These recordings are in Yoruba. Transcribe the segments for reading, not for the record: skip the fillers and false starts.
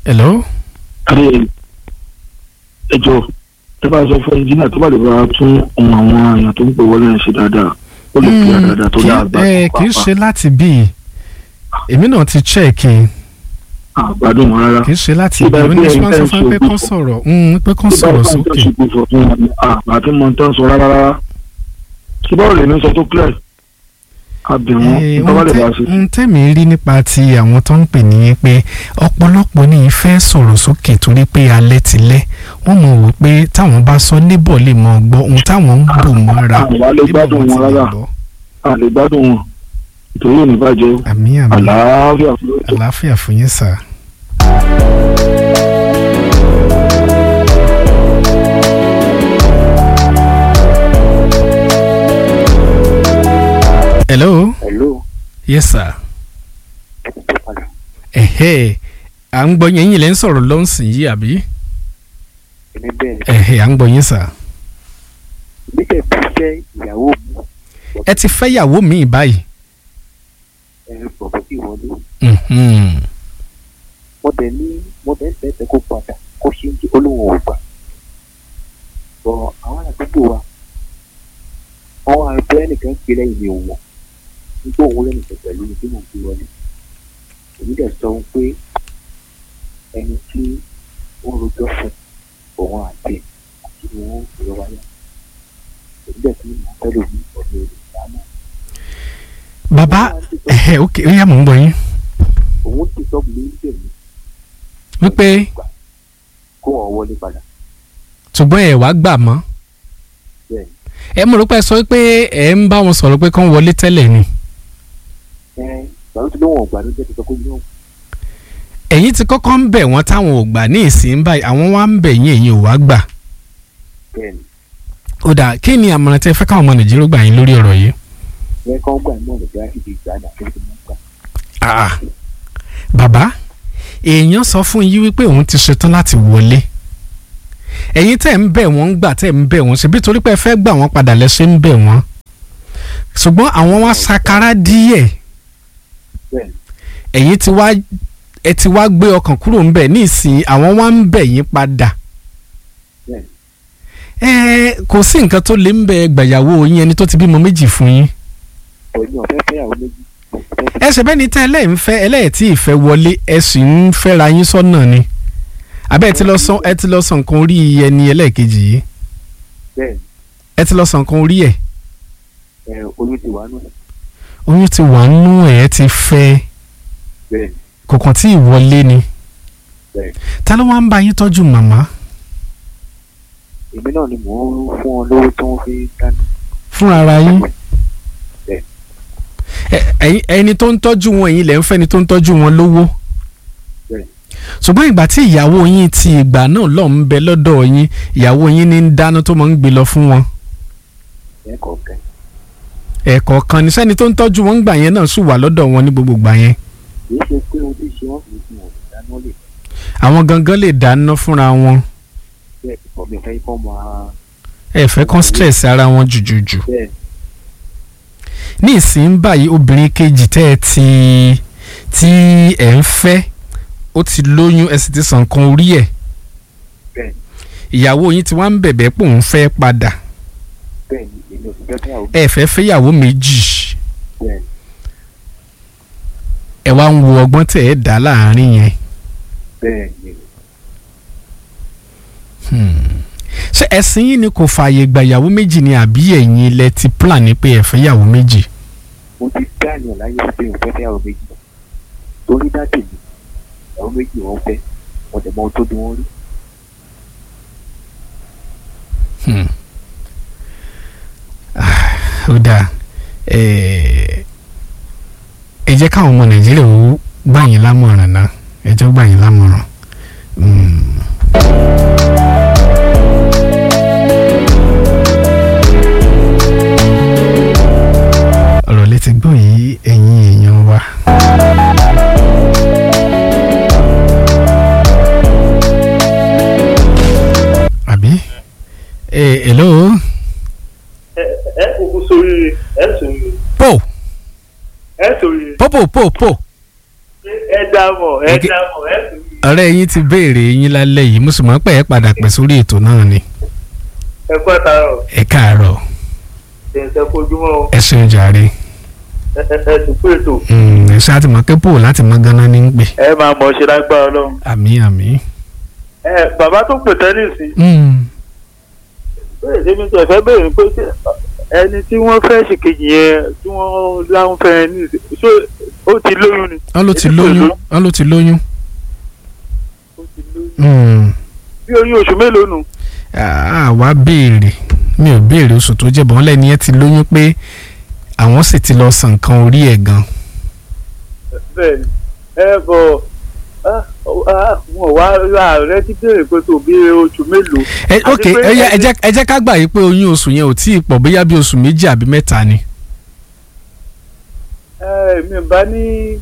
hello. ẹjọ́ tó bá sọ fún ẹnjìnà tó bá lè bá tún ohun àwọn èèyàn tó ń pè wọlé ẹ̀ ṣe dáadáa ó lè pè é dáadáa tó dáa gbà. kì í ṣe láti bí èmi náà ti chẹ́ẹ̀kì. àgbàdùn wọn rárá. kì í ṣe láti bí oníṣẹ́ fún pé kán sọ̀rọ̀ pé kán sọ̀rọ̀ sókè. àti mọ̀ tán sọ rárá ṣé báwo lè ní sọ tó clear. ohun tẹ́mi rí nípa ti àwọn tó ń pè ní pé ọ̀pọ̀lọpọ̀ ní ìfẹ́ sọ̀rọ̀ sókè torí pé alẹ́ ti lẹ́ wọ́n mọ̀ wò pé táwọn bá sọ níbọ̀ lè mọ̀ gbọ́ ohun táwọn ń bò mọ́ra níbọ̀ wọ́n ti lè gbọ́. àlè gbádùn wọn nítorí òní bàjẹ́. àmín àlàáfíà fún yín sà. hello. hello. yes sir. à ń gbọ́ yín lẹ́ ń sọ̀rọ̀ lọ́nsìn yìí àbí. à ń gbọ́ yín sà. mi tẹ̀ ti fẹ́ ìyàwó mi. ẹ ti fẹ́ ìyàwó mi báyìí. bọ̀bọ̀ tí wọ́n lé. mo tẹ̀ ń tẹ́ kó padà kó ṣe ń jẹ́ olóhùn ògbà. bọ̀ àwọn àdúgbò wa àwọn àgbẹ̀ ẹnìkan ń gbé lẹ́yìn mi wọ̀ nígbà òun lẹ́nu pẹ̀lú ní tí mo fi wọlé èmi dẹ̀ sọ pé ẹni tí ó rojọ́ fún òun àti wọn ìrọ̀ wáyà èmi dẹ̀ tún mọ̀ pẹ́lú mi ọ̀dọ̀ ìdáná. bàbá ok ó yá mò ń gbọ́ yín. òun ti sọ mi ní tèmi. wípé kó wọn wọlé padà. ṣùgbọ́n ẹ̀ wá gbà mọ́. bẹ́ẹ̀ni. ẹ mọ̀ ló pẹ́ sọ pé ẹ̀ ń bá wọn sọ̀rọ̀ pé kán wọlé tẹ́lẹ̀ ni. gbàgbé tí lóun ọgbà ló jẹ́ kíkọ́ kó yún. ẹ̀yin ti kọ́kọ́ ń bẹ̀ wọ́n táwọn ò gbà ní ìsìn báyìí àwọn wá ń bẹ̀ yín ẹ̀yin ò wá gbà. bẹ́ẹ̀ni. ó dà kí ni àmọ̀ràn tẹ́ fẹ́ káwọn ọmọ nàìjíríà gbà yín lórí ọ̀rọ̀ yìí. ẹ kọ́ gbà náà lè gbà síbi ìgbà náà kí ló máa gbà. bàbá èèyàn sọ fún yín wípé òun ti ṣetán láti wọlé ẹ̀yin tẹ́ ń bẹ̀ wọ́n gbà tẹ́ ń bẹ̀ wọ́n ṣe bí torí pé ẹ fẹ́ gbà wọ́n padà lẹ́sẹ̀ ń bẹ̀ wọ́n ṣùgbọ́n àwọn wá sakara díẹ̀ ẹ̀yin ti wá gbé ọkàn kúrò ń bẹ̀ ní ìsìn àwọn wá ń bẹ̀ yín padà kò sí nǹkan tó lè ń bẹ gbàyàwó yín ẹni tó ti bímọ méjì fún yín. ẹ ṣe bẹ́ẹ̀ ni tẹ́ ẹlẹ́yìn tí ìfẹ́ wọlé ẹ sì ń fẹ́ra yín sọ́nà ni abẹ́ ẹ ti lọ sàn kan orí ẹni ẹlẹ́ẹ̀kejì yìí ẹ ti lọ sàn kan orí ẹ̀. oyún ti wà nù. oyún ti wà nù ẹ̀ ti fẹ́ kò kàn tí ì wọlé ni ta ló wá ń bá yín tọ́jú màmá. èmi náà ni mò ń fún ọ lówó tó ń fi dáná. fún ara yín ẹni tó ń tọ́jú wọn ẹ̀yin lẹ́ ń fẹ́ ni tó ń tọ́jú wọn lówó ṣùgbọ́n ìgbà tí ìyàwó yín ti ìgbà náà lọ́ọ́ ń bẹ lọ́dọ̀ yín ìyàwó yín ní ń dáná tó máa ń gbé lọ fún wọn. ẹ̀kọ̀ọ̀kan ní sẹ́ni tó ń tọ́jú wọn gbà yẹn náà sì wà lọ́dọ̀ wọn ní gbogbo gbà yẹn. kì í ṣe pé ojú ṣe wọ́n fi fún wọn dáná lè. àwọn gangan lè dáná fúnra wọn. bẹ́ẹ̀ ìfọ̀ mi fẹ́ kọ́ máa. ẹ fẹ́ kán stress ara wọn jùjùjù. ní ìsìn báyìí obìnrin kejì tẹ́ ẹ tí ẹ ń fẹ́ ó ti lóyún ẹ sì ti sàn kan orí ẹ̀ ìyàwó yín ti wá ń bẹ̀bẹ̀ pò ń fẹ́ padà ẹ fẹ́ fẹ́yàwó méjì ẹ wá ń wo ọgbọ́n tẹ̀ ẹ́ dá láàárín yẹn. ṣé ẹ̀sìn yín ni kò fààyè gba ìyàwó méjì ni àbí ẹ̀yin lẹ ti plan ni pé ẹ fẹ́ ìyàwó méjì. mo ti dáàyàn láyé pé mo fẹ́ fẹ́yàwó méjì torí dáàtì mi ìyàwó méjì wọn fẹ́ wọn dẹ̀ mọ ohun tó dùn wọn rí. ó dáa ẹ jẹ́ káwọn ọmọ nàìjíríà ó gbà yín lámọ̀ràn náà ẹ jẹ́ ó gbà yín lámọ̀ràn. ọ̀rọ̀ létí gbọ́ yìí ẹ̀yin èèyàn wa. àbí hello. ẹ kúkú sórí ẹ sórí. po. ẹ sórí. po. ẹ dá mọ̀ ẹ sórí. ọ̀rẹ́ yín ti béèrè yín lálẹ́ yìí mo sì mọ̀ pé ẹ padà pẹ̀ sórí ètò náà ni. ẹ kú àtàrọ̀. ẹ káàárọ̀. ṣe kojúmọ́ o. ẹ ṣeun jàre. ẹ tún pé ètò. ẹ ṣáà ti mọ̀ pé pò láti mọ ganan ní ń pè. ẹ máa mọ̀ ṣe lágbára Ọlọ́run. àmín. bàbá tó pè tẹ́nìsì. bẹ́ẹ̀ ṣe mi tẹ̀ fẹ́ béèrè pé ẹni tí wọ́n fẹ́ ṣèkejì yẹn tí wọ́n láwọn fẹ́ ní ṣé ó ti lóyún ni. wọ́n ló ti lóyún. ó ti lóyún. bí oyún oṣù mélòó nù. àwa béèrè mi ò béèrè oṣù tó jẹ́ bọ́n lẹ́ni ẹ ti lóyún pé àwọn sì ti lọ san nǹkan orí ẹ̀ gan. bẹ́ẹ̀ni bọ wọn wá ààrẹ ti béèrè pé tó bí oṣù mélòó. ok ẹ jẹ́ ká gbà yí pé oyún oṣù yẹn ò tí ì pọ̀ bóyá bí oṣù méjì àbí mẹ́ta ni. mi bá ní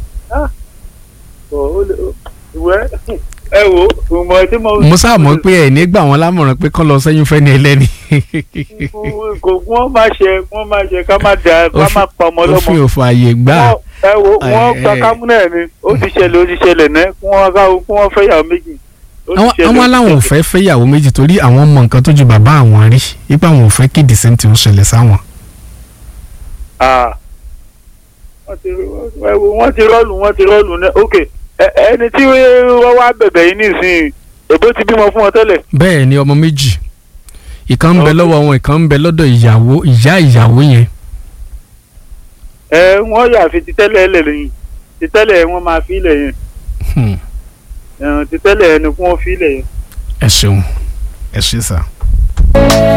ìwé ẹ wo ìmọ̀ tí mo. mo sáà mọ̀ pé ẹ̀ ní gbà wọ́n lámọ̀ràn pé kán lọ sẹ́yìn fẹ́ ní ẹlẹ́ni. wọ́n máa ṣe ká má pa ọmọ lọ́mọ. òfin ò fààyè gbà. ẹ wo wọ́n gba kámúnẹ̀ ni ó ti ṣẹlẹ̀ náà kí wọ́n fẹ́ yàwó méjì. àwọn aláwọn ò fẹ́ fẹ́ yàwó méjì torí àwọn mọ nǹkan tó ju bàbá àwọn rí ipa àwọn ò fẹ́ kí dìsẹ́ntì ó ṣẹlẹ̀ sáwọn. wọ́n ti rọ́ọ̀lù náà ok ẹni tí wọ́n wá bẹ̀bẹ̀ yìí nísìnyí èbó ti bímọ fún wọn tẹ́lẹ̀. bẹ́ẹ̀ ni ọmọ méjì ìkan ń bẹ lọ́wọ́ wọn ìkan ń bẹ lọ́dọ̀ ìyá ìyàwó yẹn. wọ́n yà fi titẹ́lẹ̀ lẹ́yìn titẹ́lẹ̀ wọ́n máa fi ilẹ̀ yẹn titẹ́lẹ̀ ẹni kí wọ́n fi ilẹ̀ yẹn. ẹ ṣeun ẹ ṣe sá.